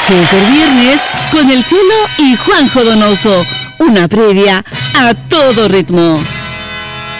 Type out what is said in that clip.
Super Viernes con el Chelo y Juanjo Donoso. Una previa a todo ritmo.